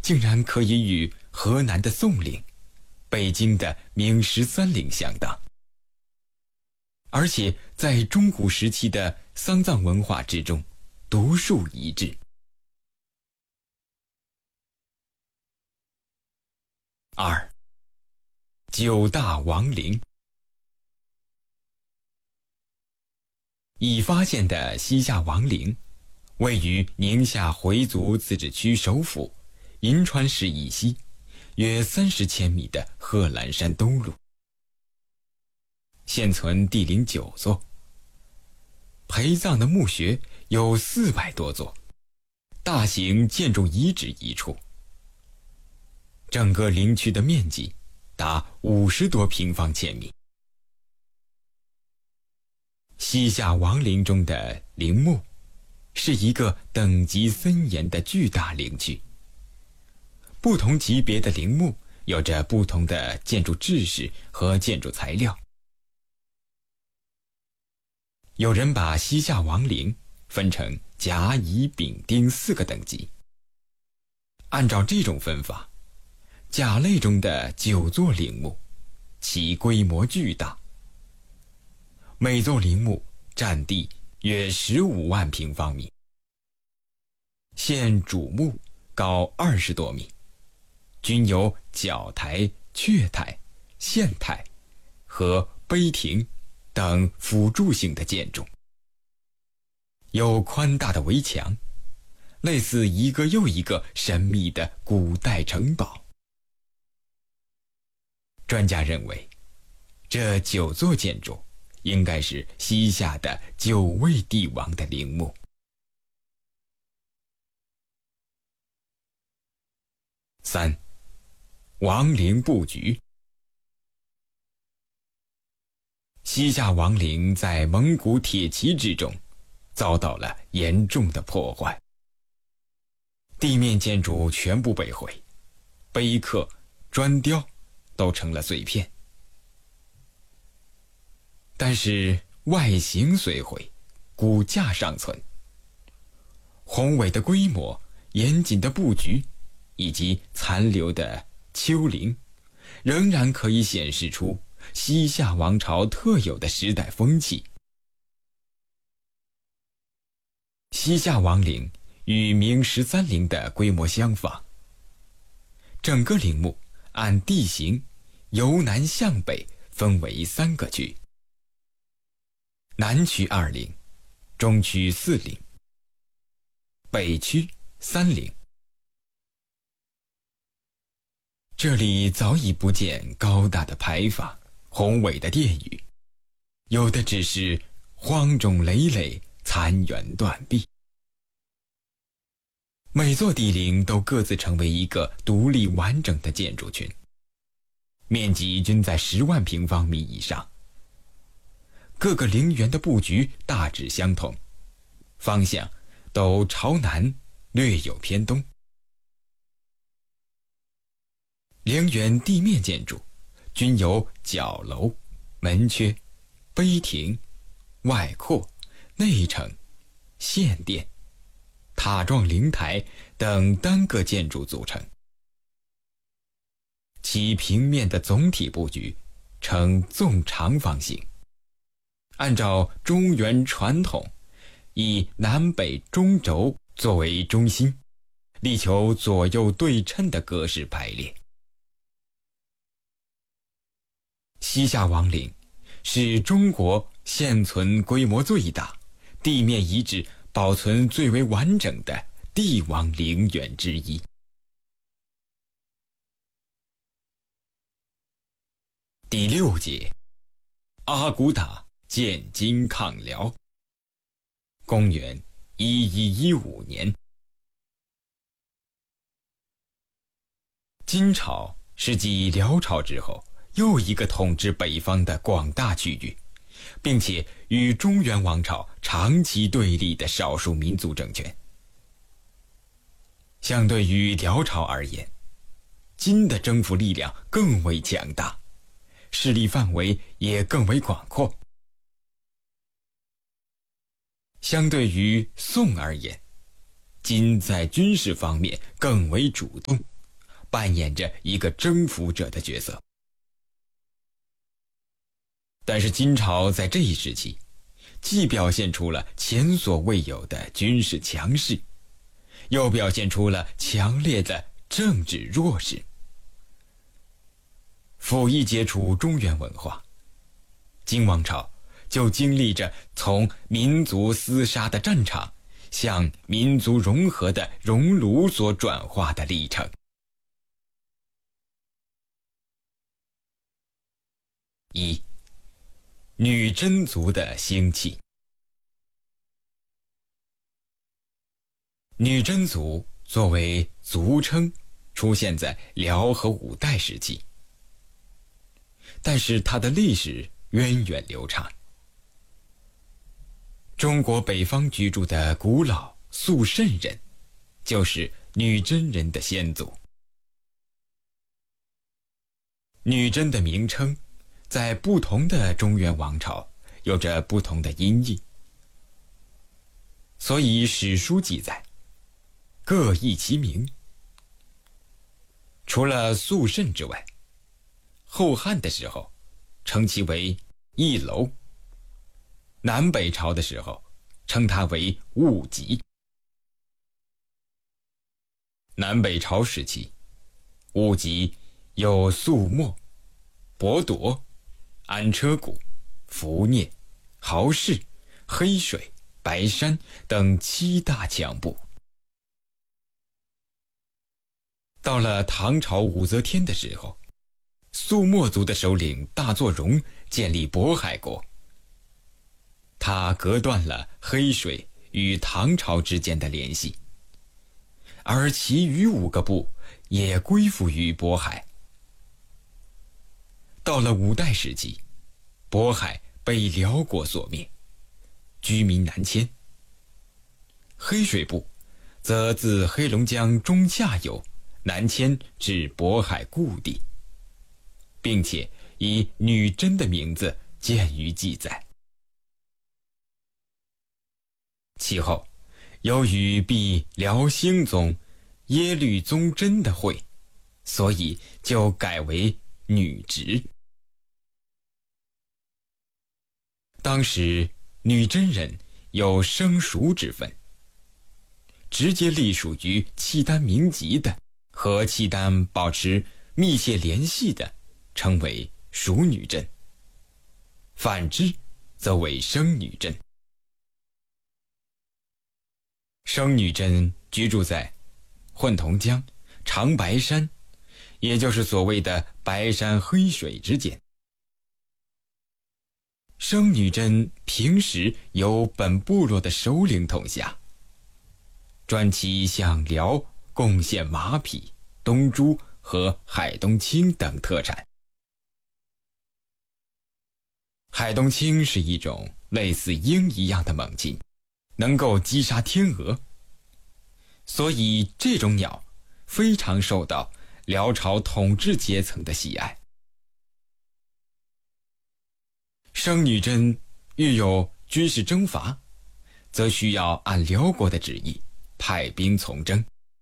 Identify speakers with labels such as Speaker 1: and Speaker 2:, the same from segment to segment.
Speaker 1: 竟然可以与河南的宋陵、北京的明13陵相当，而且在中古时期的丧葬文化之中独树一帜。2. 9大王陵。已发现的西夏王陵位于宁夏回族自治区首府银川市以西约30千米的贺兰山东麓，现存帝陵9座，陪葬的墓穴有400多座，大型建筑遗址1处，整个陵区的面积达50多平方千米。西夏王陵中的陵墓是一个等级森严的巨大陵区，不同级别的陵墓有着不同的建筑制式和建筑材料。有人把西夏王陵分成甲、乙、丙、丁4个等级。按照这种分法，甲类中的9座陵墓，其规模巨大，每座陵墓占地约15万平方米。现主墓高20多米，均有角台、阙台、献台和碑亭等辅助性的建筑，有宽大的围墙，类似一个又一个神秘的古代城堡。专家认为，这9座建筑应该是西夏的9位帝王的陵墓。3. 王陵布局。西夏王陵在蒙古铁骑之中遭到了严重的破坏，地面建筑全部被毁，碑刻、砖雕都成了碎片。但是外形虽毁，骨架尚存。宏伟的规模、严谨的布局以及残留的丘陵，仍然可以显示出西夏王朝特有的时代风气。西夏王陵与明13陵的规模相仿，整个陵墓按地形由南向北分为3个区，南区2陵，中区4陵，北区3陵。这里早已不见高大的牌坊、宏伟的殿宇，有的只是荒冢累累、残垣断壁。每座帝陵都各自成为一个独立完整的建筑群，面积均在10万平方米以上。各个陵园的布局大致相同，方向都朝南，略有偏东。陵园地面建筑均有角楼、门阙、碑亭、外廓、内城、献殿、塔状灵台等单个建筑组成，其平面的总体布局呈纵长方形，按照中原传统，以南北中轴作为中心，力求左右对称的格式排列。西夏王陵是中国现存规模最大、地面遗址保存最为完整的帝王陵园之一。第6节，阿骨打建金抗辽。公元1115年，金朝是继辽朝之后又一个统治北方的广大区域，并且与中原王朝长期对立的少数民族政权。相对于辽朝而言，金的征服力量更为强大，势力范围也更为广阔。相对于宋而言，金在军事方面更为主动， 扮演着一个征服者的角色。但是金朝在这一时期，既表现出了前所未有的军事强势，又表现出了强烈的政治弱势。甫一接触中原文化，金王朝就经历着从民族厮杀的战场向民族融合的熔炉所转化的历程。一、女真族的兴起。女真族作为族称，出现在辽和五代时期，但是它的历史源远流长。中国北方居住的古老肃慎人，就是女真人的先祖。女真的名称在不同的中原王朝有着不同的音译，所以史书记载各异其名。除了肃慎之外，后汉的时候称其为义楼，南北朝的时候称它为务吉。南北朝时期，务吉有肃默、博铎、安车古、伏聂、豪氏、黑水、白山等7大强部。到了唐朝武则天的时候，肃默族的首领大作荣建立渤海国，他隔断了黑水与唐朝之间的联系，而其余5个部也归附于渤海。到了五代时期，渤海被辽国所灭，居民南迁。黑水部则自黑龙江中下游南迁至渤海故地，并且以女真的名字见于记载。其后由于避辽兴宗耶律宗真的讳，所以就改为女直。当时女真人有生属之分，直接隶属于契丹民籍的和契丹保持密切联系的称为属女真，反之则为生女真。生女真居住在混同江、长白山，也就是所谓的白山黑水之间。生女真平时由本部落的首领统辖，专期向辽贡献马匹、东珠和海东青等特产。海东青是一种类似鹰一样的猛禽，能够击杀天鹅，所以这种鸟非常受到辽朝统治阶层的喜爱。生女真遇有军事征伐，则需要按辽国的旨意派兵从征。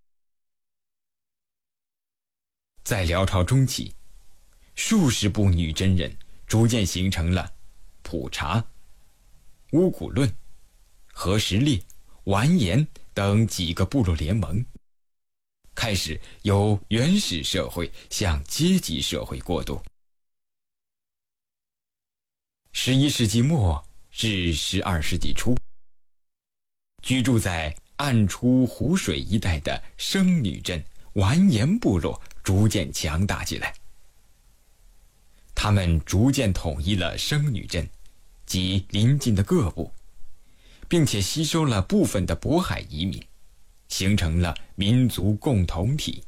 Speaker 1: 在辽朝中期，数十部女真人逐渐形成了普查、乌古论、何时烈、完颜等几个部落联盟，开始由原始社会向阶级社会过渡。11世纪末至12世纪初，居住在暗出湖水一带的生女真完颜部落逐渐强大起来。他们逐渐统一了生女真及邻近的各部，并且吸收了部分的渤海移民，形成了民族共同体。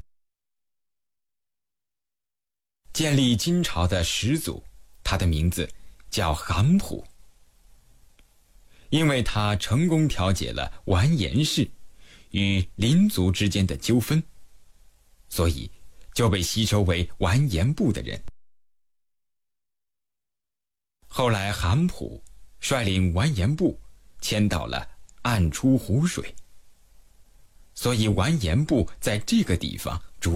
Speaker 1: 建立金朝的始祖，他的名字叫韩普，因为他成功调解了完颜氏与邻族之间的纠纷，所以就被吸收为完颜部的人。后来韩普率领完颜部迁到了暗出湖水，所以完颜部在这个地方